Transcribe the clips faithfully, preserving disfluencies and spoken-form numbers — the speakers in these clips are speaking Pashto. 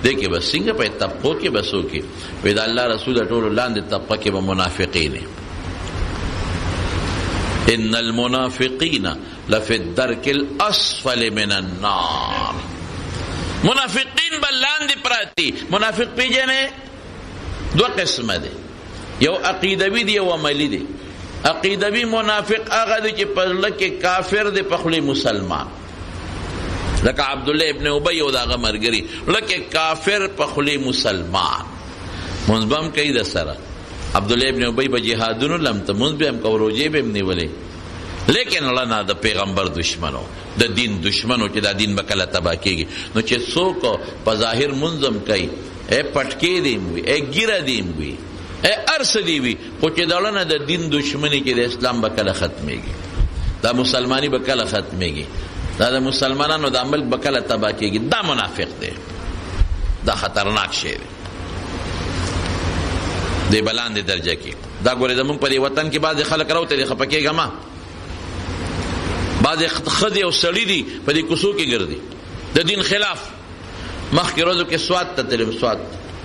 دیکھے بس سنگا پہ طبقوں کے بسوں کی ویدہ اللہ رسول اٹول لاندے طبقہ کے منافقین ان المنافقین لفی الدرک الاسفل من النار. منافقین بلاندے پراتی. منافق پی جانے دو قسم دے, یو عقیدوی دی یو عملی دی. عقیدوی منافق آغا دی چی پزلک کافر دی پخلی مسلمان, لکہ عبداللہ ابن عبی او داغا مرگری, لکہ کافر پخلی مسلمان منزبام کئی دا سرا. عبداللہ ابن عبی با جہادون لمتا منزبام کو روجے بے امنی ولی, لیکن لنا دا پیغمبر دشمنو, دا دین دشمنو چی دا دین بکل تبا کی گی. نو چی سو کو پظاہر منظم کئی, اے پٹکی دیم وی, اے گیرہ دیم وی, اے ارس دیوی, خوچی دا لنا دا دین دشمنی کی دا اسلام بکل ختمے گی, دا مسلمانی بکل ختمے گی, دا دا مسلمانانو دا عمل بکل تبا کی گی. دا منافق دے, دا خطرناک شیر دے بلان دے درجہ کی. دا گوری دا منگ پا دی وطن کی بعض خلق رو تے دی خپکے گا ما, بعض خدی او سڑی دی پا دی کسو کی گردی دا دین خلاف. مخ کی روزو کے سواد تا تلیم سواد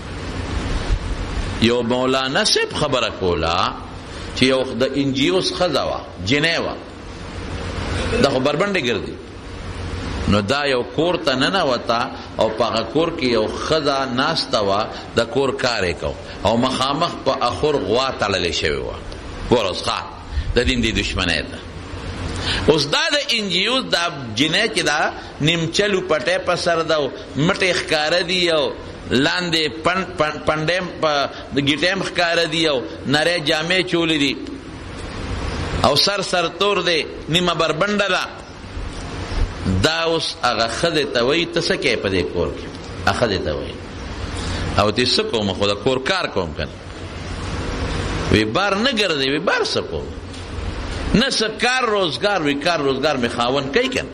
یو مولانا سیب خبر کولا چی یو دا انجیوز خداوا جنیوا دا خو بربنڈے گردی, نو دا یو کور تا ننا وطا او پاگا کور کی یو خدا ناستا وا دا کور کارے کو او مخامخ پا اخور غوا تللی شوی وا کور از خواه دا دین دی دشمنی دا. اس دا دا انجیوز دا جنه چی دا نمچلو پٹے پا سر دا مٹی خکار دی او لاندے پندیم پا گیٹیم خکار دی او نرے جامع چولی دی او سر سر تور دے نیمہ بربنڈا دا دا اس اگا خد تاوی تسکے پا دے کور کی اخد تاوی او تی سکو ما خدا کور کار کوم کن وی بار نگر دے وی بار سکو نس کار روزگار وی کار روزگار میں خاون کئی کن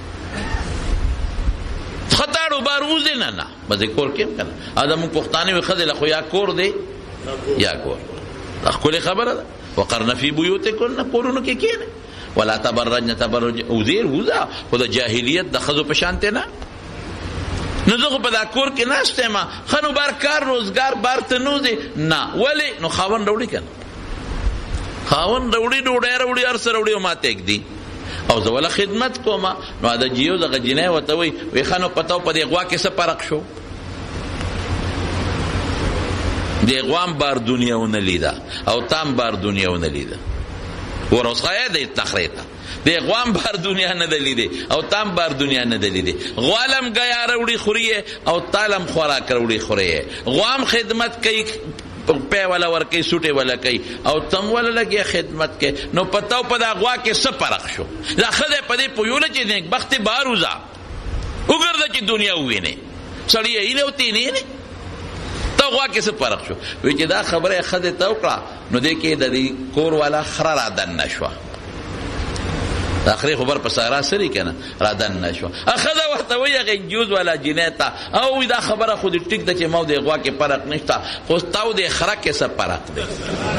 خطاڑو بار اوزے نا نا بزے کور کم کن آدمو پختانے وی خد لخو یا کور دے یا کور اخکولی خبر دا وقرن فی بیوتے کن کورونو کی کینے ولا تبرجن تبرج اوزیر اوزا خدا جاہلیت دا خزو پشانتے نا نزو پا دا کور کی ناستے ما خنو بار کار روزگار بار تنو دے نا ولی نو خاون روڑی کن خاون روڑی روڑی روڑی ارس روڑی و ما تیک دی او زولا خدمت کو ما نو آدھا جیو دا جنہ وطوی وی خانو پتاو پا دی اغوا کسا پرق شو دی اغوام بار دنیاو نلیدا او تام بار دنیاو نلیدا ورس خواهی دی تخریتا دی اغوام بار دنیا ندلیده او تام بار دنیا ندلیده. غوالم گیا روڑی خوریه او تالم خوراک روڑی خوریه. غوام خدمت کئی پے والا ورکی سوٹے والا کئی او تم والا لگیا خدمت کے نو پتاو پدا غوا کے سب پرخ شو لا خدے پدے پویولا چی نیک بخت باروزا اگر دا چی دنیا ہوئی نے سڑی اینے ہوتی نہیں نے تو غوا کے سب پرخ شو ویچی دا خبر خدے توقع نو دیکھے دا دی کور والا خرا رادن نشوا آخری خبر پسارا سری کنا رادن نشوا اخذا وحتوی اغی جوز والا جنیتا او دا خبر خود ٹک دا چی مو دے غوا کے پرق نشتا خوستاو دے خرق کے سب پرق دے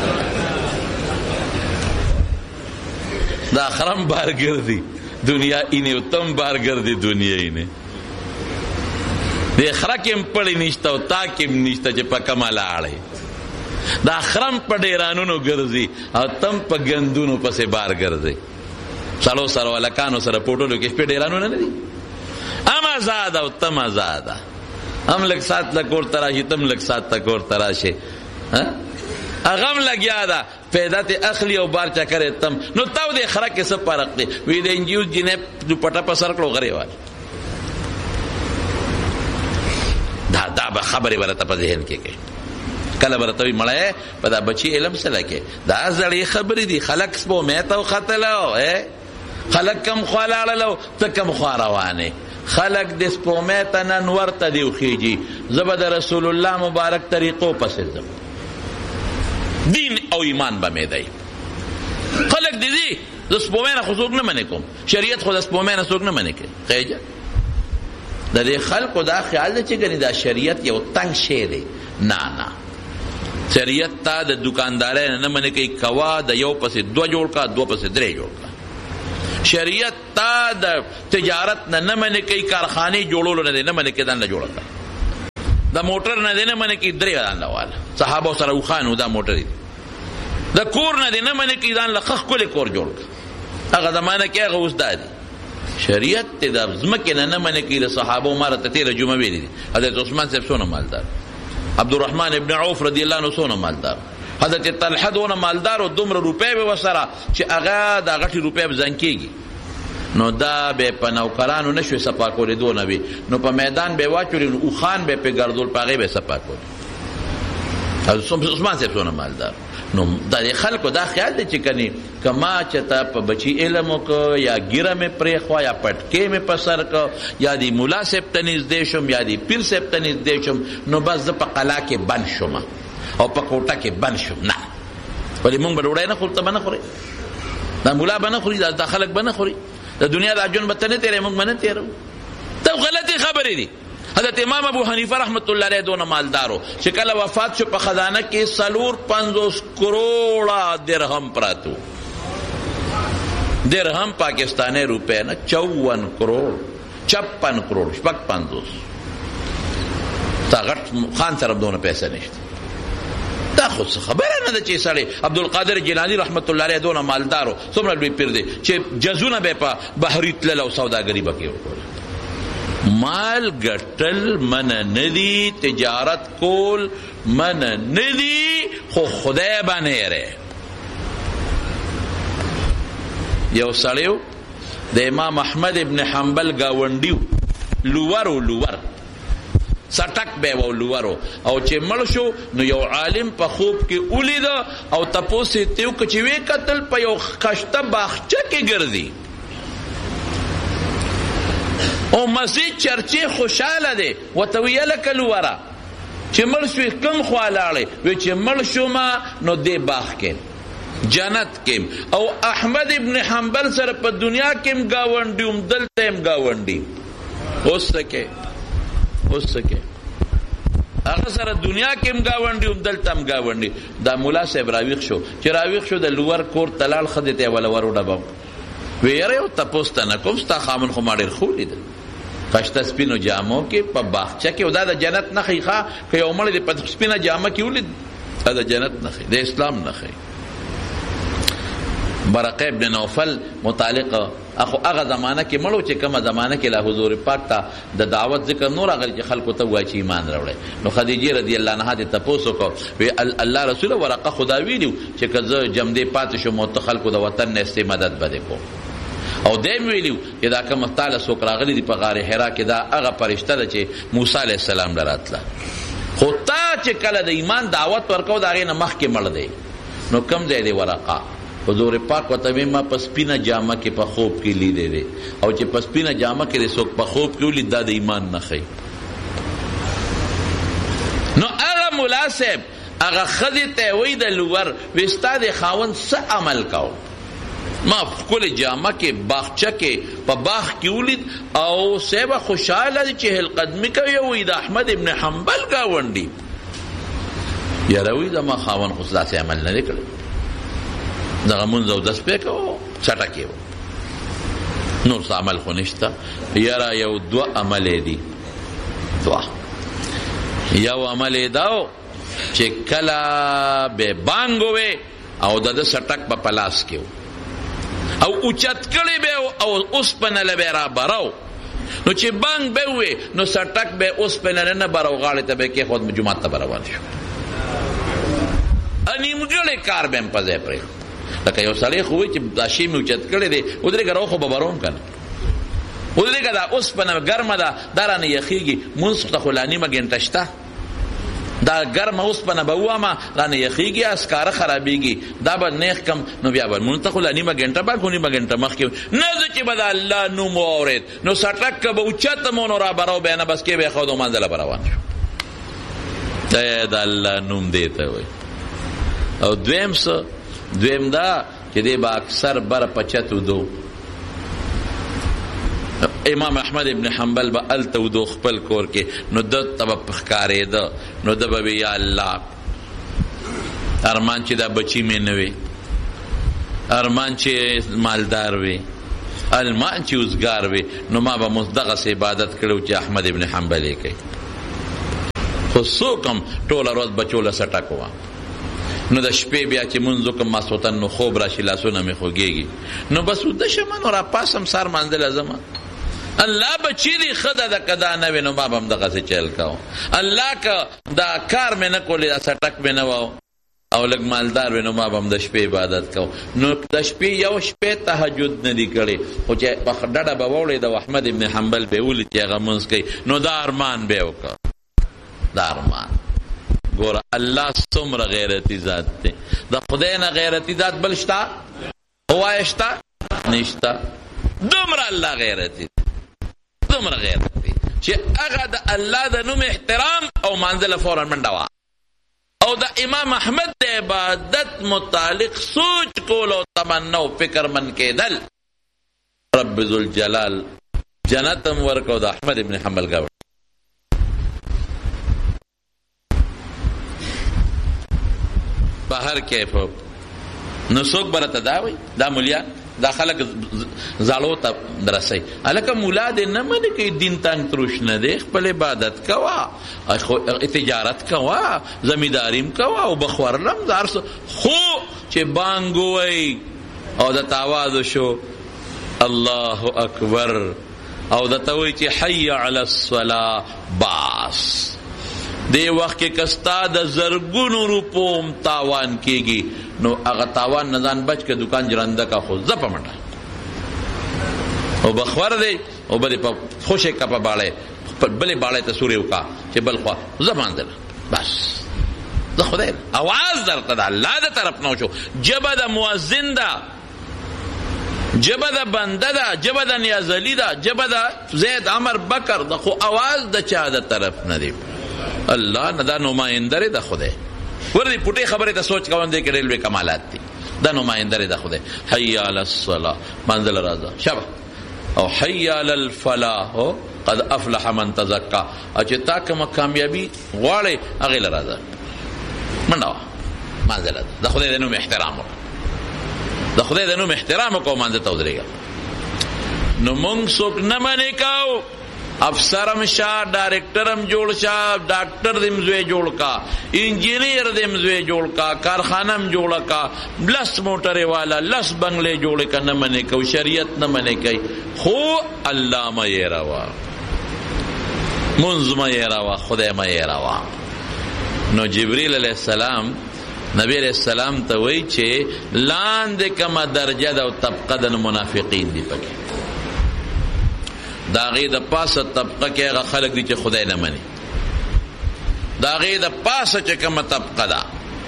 دا خرم بار گردی دنیا اینے تم بار گردی دنیا اینے دے خرقیم پڑی نشتا و تاکیم نشتا چی پا کمالا آڑے دا خرم پا دیرانونو گردی او تم پا گندونو پسے بار گردی سالو سالو لکانو سر پوٹولو کش پہ ڈیرانو نہ دی ام آزادا و تم آزادا ہم لگ ساتھ لکور تراشی تم لگ ساتھ لکور تراشی اغم لگ یادا پیدا تے اخلی او بار چا کرے تم نو تاو دے خرق کے سب پارک دے وی دے انجیوز جنہیں جو پٹا پا سرکلو غرے والی دا دا با خبری برتا پا ذہن کے گئے کل برتوی مڑے پدا بچی علم سے لکے دا زڑی خبری دی خلق سپو میتاو خطلو خلق کم خوالالو تکم خواروانی خلق دس پو میتا ننور تا دیو خیجی زبد رسول اللہ مبارک طریقو پسزم دین او ایمان با میدائی خلق دی دی دس پو مینا خسوک نمانکم شریعت خود دس پو مینا سوک نمانکم خیجا دا دی خلق دا خیال دا چی گنی دا شریعت یو تنگ شیره نا نا شریعت تا د دکاندارے نه منه کوي کوا د یو پسې دو جوړ کا دو پسې درې جوړ کا شریعت تا د تجارت نه نه منه کوي کارخانه جوړولو نه نه منه کې دا نه جوړ کا دا موټر نه دی نه منې کي درې ځان له واله صحابه سره وخانو دا موټر دی دا کور نه دی نه منې کي ځان له ښه ښکلی کور جوړ کړه هغه زمانه کې هغه اوس دا دی شریعت ته د ځمکې نه نه منې کي د صحابو ماره ته تېره جمعه ویلي دي حضرت عثمان صاحب څونه مالدار عبدالرحمن ابن عوف رضی الله عنه څونه مالدار حضرت طلحه دونه مالدار او دومره روپۍ به ورسره چې هغه دا غټې روپۍ به زنګ کېږي نو دا به په نوکرانو نه شوی صفا کولی دونه وي نو په میدان به یې واچولي نو اوښان به یې پرې ګرځول په هغې به یې صفا کولی عثمان صاحب څونه مالدار نو دا د خلکو دا خیال دی چې کنی که ما چې ته په بچي علم وکړه یا ګیره مې پرېښوه یا پټکې مې په سر کړه یا د ملا صاحب ته نږدې شم یا د پیر صاحب ته نږدې شم نو بس زه په قلا کې بند شم او په کوټه کې بند شم نه ولې موږ به ډوډۍ نه خورو ته به نه خورې دا ملا به نه خوري دا خلک به نه خوري د دنیا دا ژوند به ته نه تېروې موږ به نه تېروو ته غلطې خبرې دي حضرت امام ابو حنیفه رحمت الله علیه دونه مالدارو چې کله وفات شو په خزانه کې څلور پنځوس کروڑه درهم پراتو درهم پاکستانی روپے نه چون کروڑ چپن کروڑ شپږ پنځوس تا غټ خان سره دونه پیسې نشته دا خو څه خبره نه ده چې سړی عبدالقادر جیلانی رحمت الله علیه دونه مالدارو څومره لوی پیر دی چې جزونه به په بحري تلل او سوداګري به کوي مال گټل من ندی تجارت کول من ندی خو خدای باندې ره یو سړیو د امام احمد ابن حنبل گاونډیو لوورو لوور سټک به و لوورو او چې مړ شو نو یو عالم په خوب کې ولید او تپوس یې تیو چې وی قتل په یو خشته باغچه کې ګرځي او مسجد چرچه خوشاله دی ورته ویله که لوره چې مړ شوې کوم خوا لاړې وی چې مړ شومه نو دې باغ کې جنت کې او احمد ابن حنبل سره په دنیا کې هم ګاونډي هم دلته هم ګاونډي اوس څه کې اوس څه کې هغه سره دنیا کې هم ګاونډي هم دلته هم ګاونډي دا مولا صاحب راویښ شو چې راویښ شو د لوور کور ته لاړ ښځې ته یې وله ور وډبم وی یاره یو تپوس ته نه کوم ستا خاوند خو ما ډېر ښه ولیده خشته سپینو جامو کې په باغچه کې او دا د جنت نښې ښه که یو مړی د په سپینه جامه کې ولید دا د جنت نښې د اسلام نښې برقه ابن نوفل متعلق اخو هغه زمانه کې مړو چې کومه زمانه کې له حضور پاک ته د دعوت ذکر نور راغلی چې خلکو ته وایي چې ایمان راوړی نو خدیجې رضی الله عنها دې تپوس وکړو وی الله رسوله ورقه خدا ویلي چې که زه جمدې پاتې شم او ته خلکو د وطن نه استې مدد به دې کوم او دیم ویلیو چې دا کوم تعالی څوک راغلی دی په غار حرا کې دا هغه فرشته ده چې موسی علیه السلام لراتله خو تا چې کله د ایمان دعوت ورکو د هغې نه مخکې مړ دی نو کم ځای دی ورقه حضور پاک ورته ما په سپینه جامه کې په خوب کې لیدی دی او چې په سپینه جامه کې دی څوک په خوب کې ولید دا د ایمان نښی نو هغه ملا صاحب هغه ښځې ته وایي د لور وی ستا د خاوند څه عمل کو ما خپل جامه کې باغچه کې په باغ کې ولید او صاحب خوشاله دی چې هل قدمی کوي وی د احمد ابن حنبل گاونډي یاره وی د ما خاوند خو داسې عمل نه دی کړی دغه مونځ او دس پې کوو چټکې و نور څه عمل خو نشته یاره یو دوه عمل دی دوه یو عمل یې دا و چې کله به بانګ ووې او د ده سټک به په لاس کې و او اوچت کړی به او اوسپنه له به را براو نو چې بانګ به ووې نو سټک به اوسپنه نه براو غاړې ته به کېښود جومات ته به روان شو نیمګړی کار به هم په ځای پرېښود لکه یو سړی خو وایي چې دا شی مې اوچت کړی دی ودرېږه راو خو به بروم که نه ودرېږه دا اوسپنه ګرمه ده دا رانه یخېږي مونځ ته خو لا نیمه ګنټه شته دا ګرمه اوسپنه به ووامه رانه یخېږي اسکاره خرابېږي دا به نیخ کم نو بیا به مونځ ته خو لا نیمه ګنټه بعد خو نیمه ګنټه مخکې نه زه چې به د الله نوم واورېد نو سټک که به اوچته مو نو را براو بیا نه بس کې به یې ښود او منځله به روان شو د الله نوم دې ته وایي او دویم څه دویم دا چې دی به اکثر بره پچت ودو امام احمد ابن حنبل به هلته ودو خپل کور کې نو ده ته به ښکارېده نو ده به وی یا الله ارمان چې دا بچی مې نه وي ارمان چې مالدار وي ارمان چې اوزګار وي نو ما به مصدغس عبادت کړو چې احمد ابن حنبل یې کوي خو څوک هم ټوله ورځ بچو له سټک وه. نو د شپې بیا چې مونځ وکړم ماسخوتن نو خوب راشي، لاسونه مې خوږېږي، نو بس وده شمه نو راپاسم سهار مانځه لازمه. الله بچی دی خدا دا کدا نه وي نو ما به هم دغسې چل کوم. الله که دا کار مې نه کولی، دا سټک مې نه و او لږ مالدار وي نو ما به هم د شپې عبادت کوم. نو د شپې یو شپې تهجد نه دي کړی، خو چې په ډډه به واوړېد او احمد ابن حنبل به یې ولید چې هغه مونځ کوي نو دا ارمان به یې وکړ. دا ارمان ګوره الله څومره غیرتي ذات دی. د خدای نه غیرتي ذات بل شته؟ ووایه شته؟ نشته. دومره الله غیرتي دومره غیرتي چې هغه د الله د نوم احترام او مانځله فورا منډه وه، او د امام احمد د عبادت متعلق سوچ کول او تمنا او فکر من کېدل. رب ذوالجلال جنت هم ورکو د احمد ابن حنبل ګاوډ. بهر کیف نو څوک برته دا وي دا مولیا دا خلک زالو ته درسي الکه مولا دې نه منې کوي دین تنګ تروش نه دی، خپل عبادت کوا، تجارت کوا، زمینداریم کوا او بخورلم دار خو چې بانګ وای او د تاواز شو الله اکبر او د توي چې حي علی الصلاه باس دی وخت کې کستا د زرګونو روپوم تاوان کېږي نو هغه تاوان نزان بچ که دکان جرنده کا خو زپا مٹا او بخور دی او بلی پا خوشی کا پا باڑے بلی باڑے تا سوریو کا چه بل خوا زمان دل بس دا خدای آواز در قدا اللہ دا طرف نو شو جبا دا موازن دا جبا دا بنده دا جبا دا نیازلی دا جبا دا زید عمر بکر دا خو آواز دا چا دا طرف ندی اللہ ندا نمائندر دا خدای وردی پوٹی خبری تا سوچ کون دے کہ ریلوے کمالات تی دا نمائندر دا خدای حی علی الصلاة منزل رازا شبہ او حی علی الفلاح قد افلح من تزکا اچھے تاکم کامیابی غوارے اغیل رازا منڈاوا منزل دا خدای دنو میں احترام ہو دا خدای دنو میں احترام کو منزل تودرے گا نو منگ سوک نمانے کاؤ افسرم شا ڈائریکٹرم جوڑ شا ڈاکٹر دم زوی جوڑ کا انجینئر دم زوی جوڑ کا کارخانم جوڑ کا لس موٹر والا لس بنگلے جوڑ کا نہ منے کو شریعت نہ منے کئی خو اللہ ما یہ روا منز ما یہ روا خدا ما یہ روا نو جبریل علیہ السلام نبی علیہ السلام تا وی چھے لاند کما درجہ دا طبقہ دا منافقین دی پکی دا غی دا پاس طبقه که اغا خلق دی چه خدای نمانی دا غی دا پاس چه کم طبقه دا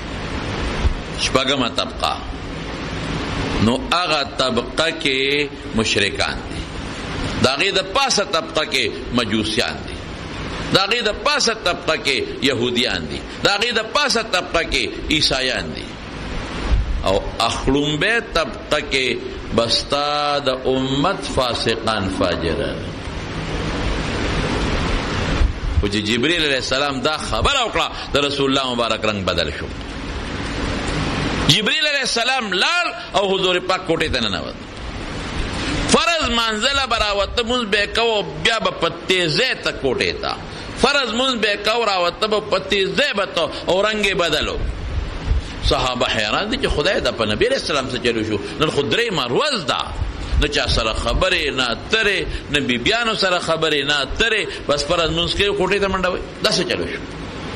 شپگم طبقه نو اغا طبقه که مشرکان دی دا غی دا پاس طبقه که مجوسیان دی دا غی دا پاس طبقه که یهودیان دی دا غی دا پاس طبقه که عیسایان دی او اخلومبه طبقه که بستا دا امت فاسقان فاجران و جی جبریل علیہ السلام دا خبر اوکڑا دا رسول اللہ مبارک رنگ بدل شو جبریل علیہ السلام لال او حضور پاک کوٹے تننواد فرض منزل براوت منز بے کو بیا با پتیزے تا کوٹے تا فرض منز بے کو راوت با پتیزے بتا او رنگ بدلو صحابه حیران دي چې خدای د په نبی رسول الله سره چلو شو نن خدای مروز دا نه چا سره خبره نه تره نه بیبیانو سره خبره نه تره بس پر منځ کې کوټې ته منډه وای دا څه چلو شو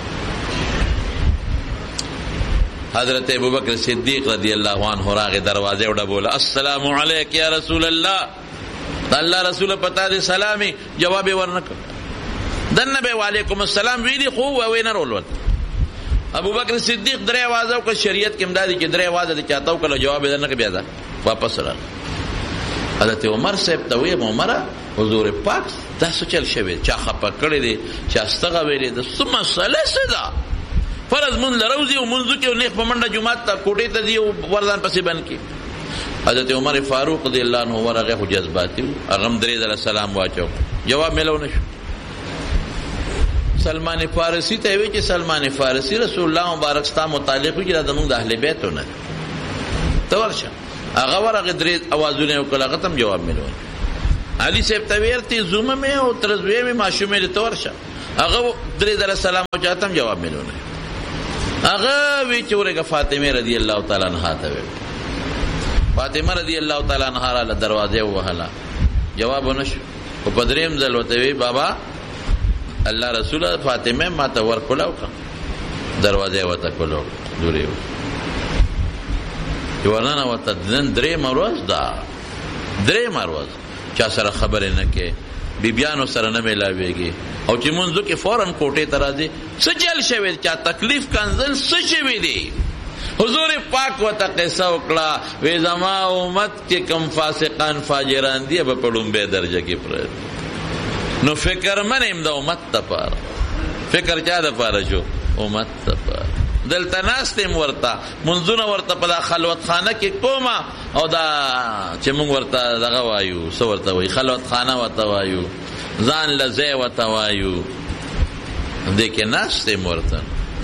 حضرت ابوبکر صدیق رضی الله عنه راغه دروازه وډه بوله السلام علیک یا رسول الله الله رسول پتا دې سلامي جواب ورنک دنه به وعلیکم السلام ویلی خو و نه رول ابو بکر صدیق درې आवाजو کو شریعت کې امدادي کې درې आवाज دي چاته کله جواب دنه کې بیا دا واپس را حضرت عمر صاحب ته وی عمره حضور پاک دا سوچل شوی چا خپه کړی دي چې استغه ویلې د ثم ثلاثه فرض من لروزی او منځ کې نیک پمنډه جمعه ته کوټې ته دی وردان پسې بن کې حضرت عمر فاروق رضی الله عنه ورغه جذباتي اغم درې علیہ السلام واچو جواب ملو نشو سلمان فارسی ته وی چې سلمان فارسی رسول الله مبارک ستا متعلق کی د موږ د اهل بیت نه تو ورشه هغه ورغه درې اوازونه وکړه ختم جواب ملو علی صاحب ته ورته زومه مې او ترزوی مې ماشومې ته ورشه هغه درې در سلام او چاته جواب ملونه هغه وی چورګه فاطمه رضی الله تعالی عنها ته فاطمه رضی الله تعالی عنها له دروازه وهلا جواب ونشو او بدریم ځل وته وی بابا الله رسول فاطمه ما ته ور کولاو دروازه وته کولو دوریو ورنه وته دن درې مروز دا درې مروز چا سره خبرې نه کې بیبیانو سره نه ملاويږي او چې منځو کې فورن کوټه ترازي سجل شوی چا تکلیف کنزل سچوي دي حضور پاک وته قصه وکړه وې زما امت کې کم فاسقان فاجران دي په پړم به درجه کې پر نو فکر منیم د امت تپار فکر چا د پاره شو امت تپار دلته ناستم ورته منځونه ورته په خلوت خانه کې کومه او دا چې مونږ ورته دغه وایو سو ورته وای خلوت خانه ورته وایو ځان لزه ورته وایو دې کې ناستم ورته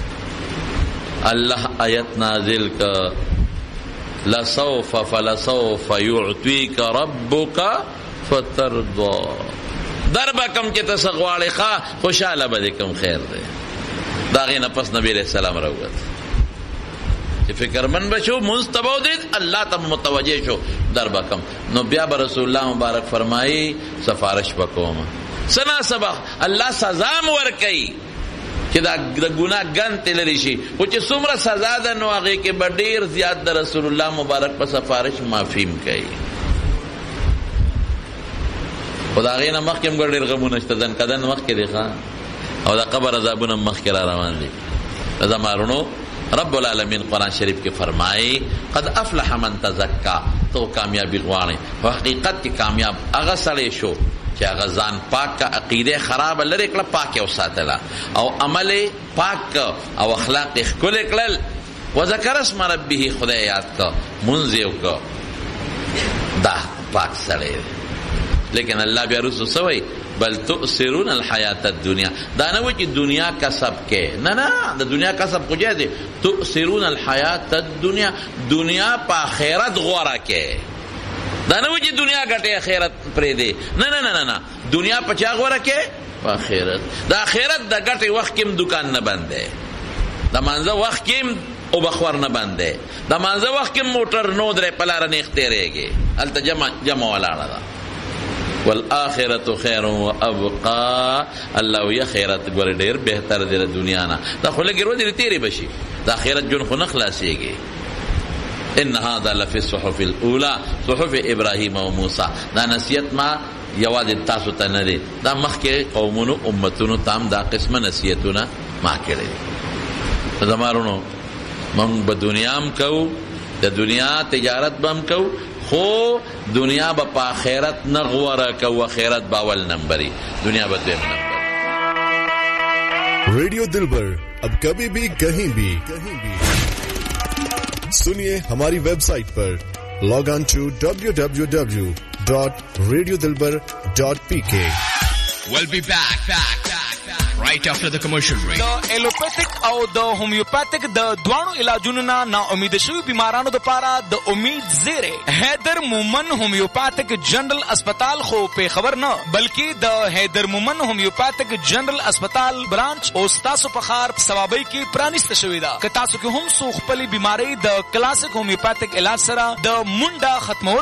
الله آیت نازل کا لسوف فلسوف يعطيك ربك فترضى دربکم چې تاسو غواړئ ښه خوشاله به کوم خیر دی دا غینه پس نبی علیہ السلام راووت چې فکر من بشو مستبودید الله ته متوجه شو دربکم نو بیا به رسول الله مبارک فرمایي سفارش وکوم سنا سبق الله سزا مور کوي چې دا ګناه ګن تل لري شي او چې څومره سزا ده نو هغه کې به ډیر زیات د رسول الله مبارک په سفارش معافیم کوي خدا غینه مخکې موږ ډیر غمونه شته ځن کدن مخکې دی ښا او دا قبر عذابونه مخکې را روان دي دا مارونو رب العالمین قرآن شریف کې فرمایي قد افلح من تزکا تو کامیابی غواړي په حقیقت کې کامیاب هغه سړی شو چې هغه ځان پاک کا عقیده خراب لري کړه پاک او ساتله او عمل پاک او اخلاق ښکل کړل وذکر اسم ربه خدای یاد کا منځ یو کا دا پاک سړی لیکن الله بیا رسو سوی بل تؤثرون الحیات الدنیا دا نه و چې دنیا کسب کې نه نه د دنیا کسب کو جاي دي تؤثرون الحیات الدنیا دنیا په آخرت غوړه کې دا نه و چې دنیا ګټه آخرت پرې دی نه نه نه نه دنیا په چا غوړه کې په آخرت د آخرت د ګټه وخت کې دکان نه بندې د مانځه وخت کې او بخور نه بندې د مانځه وخت کې موټر نو درې پلار نه اختیارېږي الته جمع جمع ولاړه ده والآخرت خیر و ابقا الله وی خیرت ګور ډیر بهتر دی د دنیا نه دا خو لګي ورو دي تیری بشي دا خیرت جون خو نه خلاصيږي ان هذا لفي الصحف الاولى صحف ابراهيم و موسی دا نصیحت ما یواد تاسو ته نه دي دا مخکې قومونو امتونو تام دا قسمه نصیحتونه ما کړي زمارونو موږ په دنیا هم کو د دنیا تجارت بم کو خو دنیا با پا خیرت نغورا کو خیرت باول نمبری دنیا با دویم نمبر रेडियो दिलबर अब कभी भी कहीं भी सुनिए हमारी वेबसाइट पर log on to W W W dot radio Dilbar dot P के. We'll be back, back, back, back right after the commercial break. The allopathic او د homeopathic د دوانو علاجونو نه نا امید شوی بیمارانو د پاره د امید زیره حیدر مومن homeopathic جنرال اسپیټال خو په خبر نه بلکې د حیدر مومن homeopathic جنرال اسپیټال برانچ او تاسو په خار ثوابي کې پرانیست شوی دا که تاسو کې هم سو خپل بیماری د کلاسیک homeopathic علاج سره د مونډه ختمول